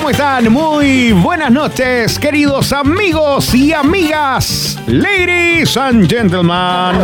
¿Cómo están? Muy buenas noches, queridos amigos y amigas, ladies and gentlemen.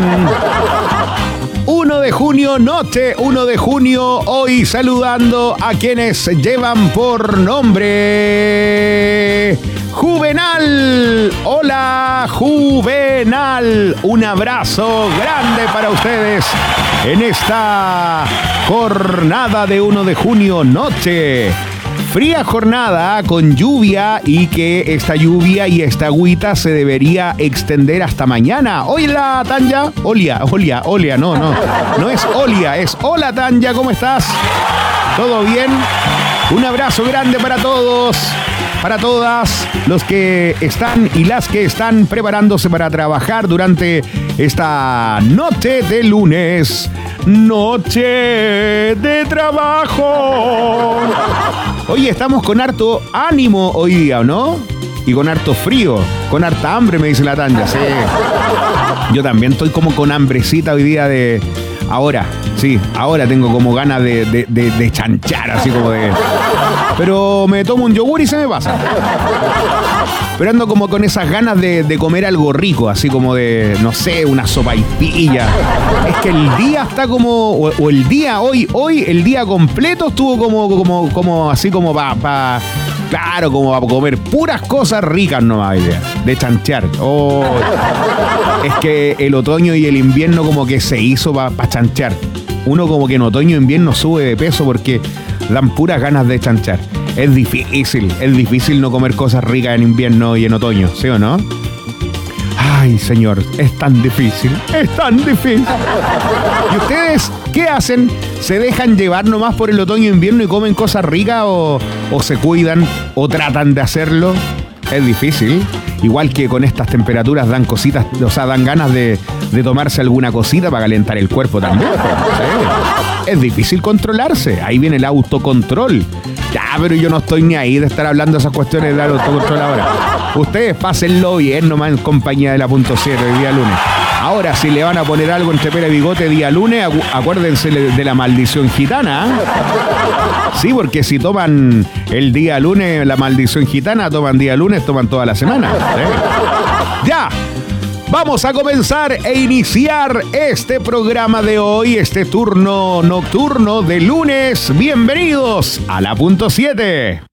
1 de junio, noche 1 de junio, hoy saludando a quienes llevan por nombre Juvenal. Hola, Juvenal. Un abrazo grande para ustedes en esta jornada de 1 de junio, noche. Fría jornada con lluvia y que esta lluvia y esta agüita se debería extender hasta mañana. Hola, Tanya. Olia, no es Olia, es hola, Tanya, ¿cómo estás? ¿Todo bien? Un abrazo grande para todos, para todas los que están y las que están preparándose para trabajar durante esta noche de lunes. Noche de trabajo. Oye, estamos con harto ánimo hoy día, ¿no? Y con harto frío, con harta hambre, me dice la Tanya. Sí. Yo también estoy como con hambrecita hoy día de... Ahora, sí, ahora tengo como ganas de chanchar, así como de... Pero me tomo un yogur y se me pasa. Pero ando como con esas ganas de comer algo rico, así como de, no sé, una sopaipilla. Es que el día está como... O el día, hoy, el día completo estuvo como así como para... Claro, como para comer puras cosas ricas nomás, de chanchar. Oh, es que el otoño y el invierno como que se hizo para chanchar. Uno como que en otoño e invierno sube de peso porque dan puras ganas de chanchar. Es difícil no comer cosas ricas en invierno y en otoño, ¿sí o no? Ay, señor, es tan difícil. ¿Y ustedes qué hacen? ¿Se dejan llevar nomás por el otoño e invierno y comen cosas ricas o se cuidan o tratan de hacerlo? Es difícil. Igual que con estas temperaturas dan cositas, o sea, dan ganas de tomarse alguna cosita para calentar el cuerpo también. Sí. Es difícil controlarse. Ahí viene el autocontrol. Ya, pero yo no estoy ni ahí de estar hablando de esas cuestiones del autocontrol ahora. Ustedes pásenlo bien nomás en compañía de la .0 el día lunes. Ahora, si le van a poner algo entre pera y bigote día lunes, acuérdense de la maldición gitana. Sí, porque si toman el día lunes la maldición gitana, toman día lunes, toman toda la semana. ¿Sí? ¡Ya! Vamos a comenzar e iniciar este programa de hoy, este turno nocturno de lunes. Bienvenidos a la .7.